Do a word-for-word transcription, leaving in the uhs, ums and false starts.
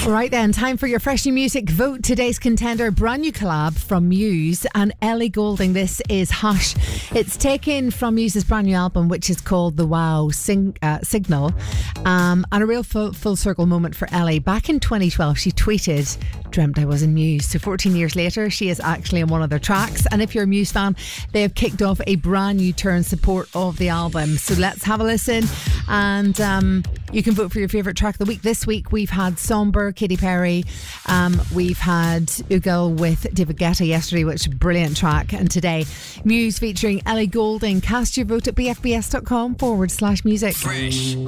Right then, time for your fresh new music vote. Today's contender, brand new collab from Muse and Ellie Goulding. This is Hush. It's taken from Muse's brand new album, which is called The Wow Sing- uh, Signal. Um, and a real full, full circle moment for Ellie. Back in twenty twelve, she tweeted, "Dreamt I was in Muse." So fourteen years later, she is actually in one of their tracks. And if you're a Muse fan, they have kicked off a brand new tour in support of the album. So let's have a listen. And um, you can vote for your favourite track of the week. This week, we've had Somber, Katy Perry. Um, we've had Ugal with David Guetta yesterday, which is a brilliant track. And today, Muse featuring Ellie Goulding. Cast your vote at bfbs.com forward slash music. Fresh.